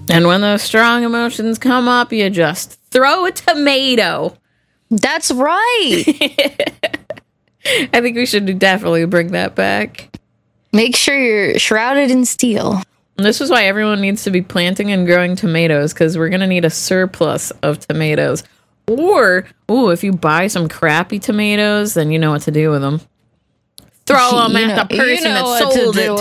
And when those strong emotions come up, you just throw a tomato. That's right. I think we should definitely bring that back. Make sure you're shrouded in steel. And this is why everyone needs to be planting and growing tomatoes, because we're going to need a surplus of tomatoes. Or, if you buy some crappy tomatoes, then you know what to do with them. Throw them at the person that sold it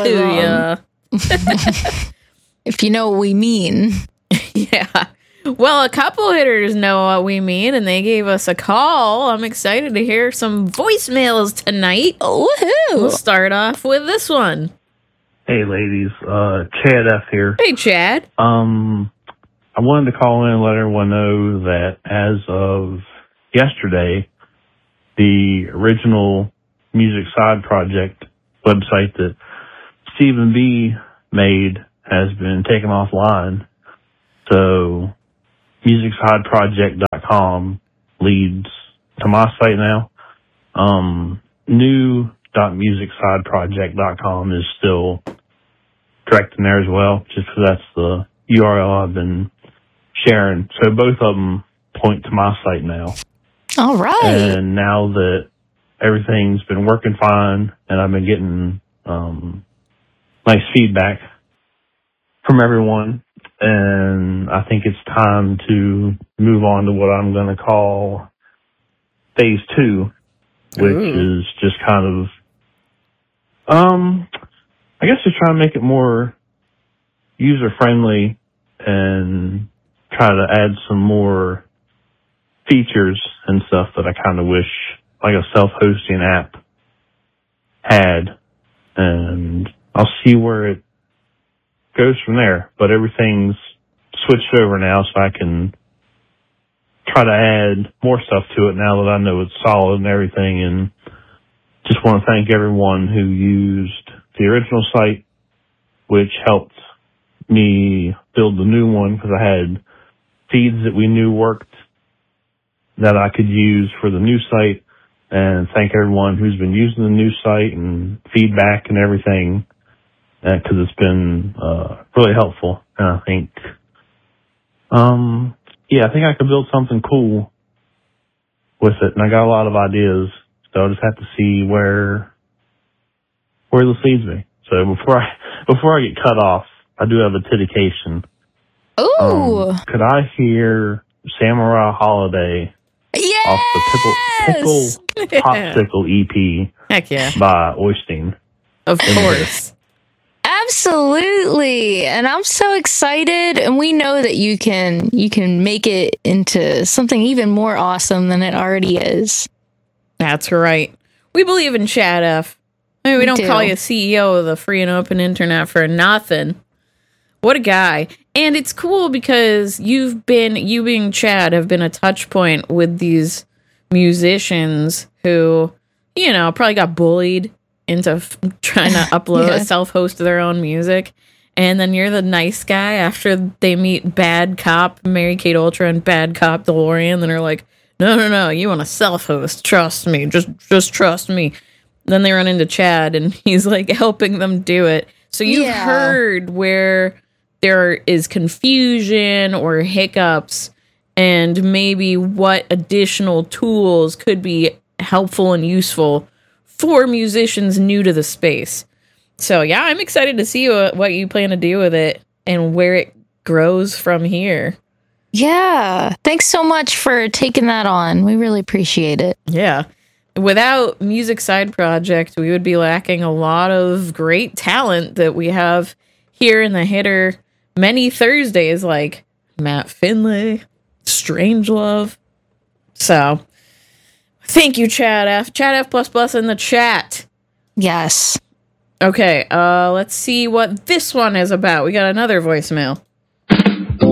to you. If you know what we mean. Yeah. Well, a couple hitters know what we mean, and they gave us a call. I'm excited to hear some voicemails tonight. Woohoo! We'll start off with this one. Hey, ladies. Chad F. here. Hey, Chad. I wanted to call in and let everyone know that as of yesterday, the original Music Side Project website that Stephen B. made has been taken offline. So musicsideproject.com leads to my site now. New.musicsideproject.com is still direct in there as well, just because that's the URL I've been sharing. So both of them point to my site now. All right. And now that everything's been working fine and I've been getting nice feedback from everyone, and I think it's time to move on to what I'm going to call phase 2, which is just kind of, I guess just trying to make it more user-friendly and try to add some more features and stuff that I kind of wish like a self-hosting app had. And I'll see where it goes from there. But everything's switched over now, so I can try to add more stuff to it now that I know it's solid and everything. And just want to thank everyone who used the original site, which helped me build the new one, because I had feeds that we knew worked that I could use for the new site. And thank everyone who's been using the new site and feedback and everything, because it's been really helpful. And I think, I think I could build something cool with it. And I got a lot of ideas, so I just have to see where this leads me. So before I get cut off, I do have a dedication. Ooh. Could I hear Samurai Holiday off the Pickle Popsicle EP? Heck yeah. By Oystein. Of course. Absolutely. And I'm so excited. And we know that you can make it into something even more awesome than it already is. That's right. We believe in Chad F. I mean, we don't call you CEO of the free and open internet for nothing. What a guy. And it's cool because you being Chad have been a touch point with these musicians who, probably got bullied into trying to upload self-host their own music. And then you're the nice guy after they meet Bad Cop, Mary-Kate Ultra, and Bad Cop DeLorean. Then they're like, no, you want to self-host. Trust me. Just trust me. Then they run into Chad, and he's like helping them do it. So you've heard where there is confusion or hiccups, and maybe what additional tools could be helpful and useful for musicians new to the space. So yeah, I'm excited to see what you plan to do with it and where it grows from here. Yeah. Thanks so much for taking that on. We really appreciate it. Yeah. Without Music Side Project, we would be lacking a lot of great talent that we have here in the Hitter many Thursdays, like Matt Finlay, Strangelove. So, thank you, Chad F. Chad F++ in the chat. Yes. Okay, let's see what this one is about. We got another voicemail.